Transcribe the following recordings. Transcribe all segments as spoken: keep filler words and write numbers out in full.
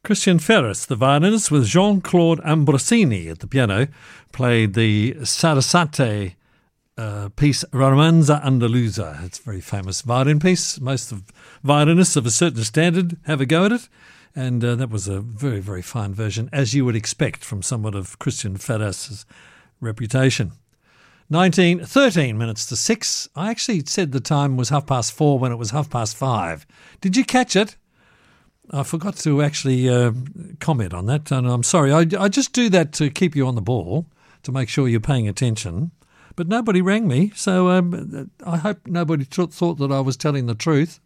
Christian Ferris, the violinist, with Jean-Claude Ambrosini at the piano, played the Sarasate uh, piece Romanza Andaluza. It's a very famous violin piece. Most of violinists of a certain standard have a go at it, and uh, that was a very, very fine version, as you would expect from someone of Christian Ferris's reputation. nineteen, thirteen minutes to six. I actually said the time was half past four when it was half past five. Did you catch it? I forgot to actually uh, comment on that, and I'm sorry. I, I just do that to keep you on the ball, to make sure you're paying attention. But nobody rang me, so um, I hope nobody t- thought that I was telling the truth.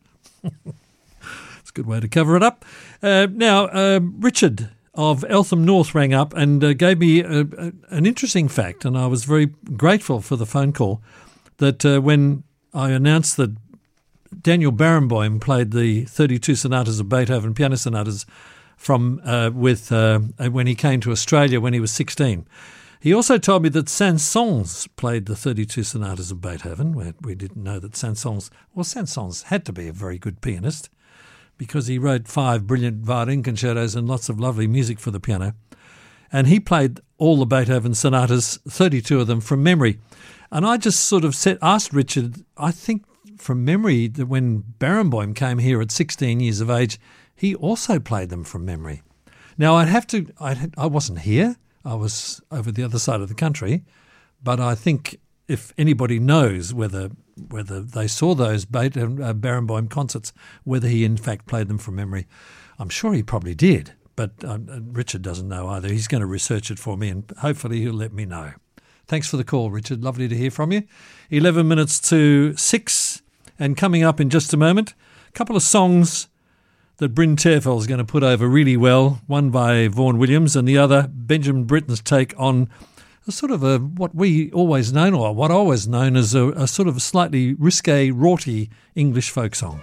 It's a good way to cover it up. Uh, now, uh, Richard of Eltham North rang up and uh, gave me a, a, an interesting fact, and I was very grateful for the phone call, that uh, when I announced that Daniel Barenboim played the thirty-two sonatas of Beethoven, piano sonatas, from uh, with uh, when he came to Australia when he was sixteen. He also told me that Saint-Saëns played the thirty-two sonatas of Beethoven. We, we didn't know that Saint-Saëns, well, Saint-Saëns had to be a very good pianist because he wrote five brilliant violin concertos and lots of lovely music for the piano. And he played all the Beethoven sonatas, thirty-two of them, from memory. And I just sort of said, asked Richard, I think from memory that when Barenboim came here at sixteen years of age, he also played them from memory. Now, I'd have to, I I wasn't here. I was over the other side of the country. But I think if anybody knows whether whether they saw those Beethoven, uh, Barenboim concerts, whether he in fact played them from memory, I'm sure he probably did. But uh, Richard doesn't know either. He's going to research it for me and hopefully he'll let me know. Thanks for the call, Richard. Lovely to hear from you. eleven minutes to six. And coming up in just a moment, a couple of songs that Bryn Terfel is going to put over really well, one by Vaughan Williams and the other Benjamin Britten's take on a sort of a what we always known, or what I always known as a, a sort of slightly risque, raughty English folk song.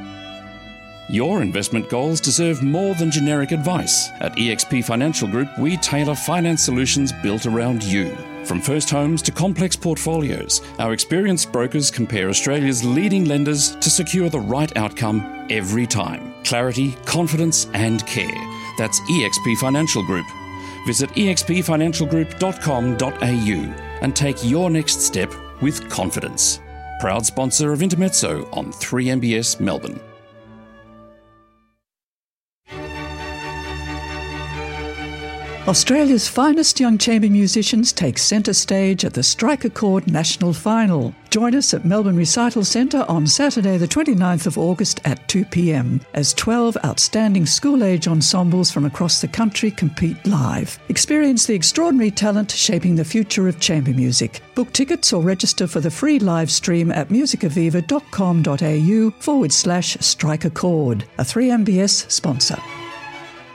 Your investment goals deserve more than generic advice. At E X P Financial Group, we tailor finance solutions built around you. From first homes to complex portfolios, our experienced brokers compare Australia's leading lenders to secure the right outcome every time. Clarity, confidence and care. That's E X P Financial Group. Visit e x p financial group dot com dot a u and take your next step with confidence. Proud sponsor of Intermezzo on three M B S Melbourne. Australia's finest young chamber musicians take centre stage at the Striker Chord National Final. Join us at Melbourne Recital Centre on Saturday the twenty-ninth of August at two p m as twelve outstanding school-age ensembles from across the country compete live. Experience the extraordinary talent shaping the future of chamber music. Book tickets or register for the free live stream at musicaviva dot com dot a u forward slash Striker Chord, a three M B S sponsor.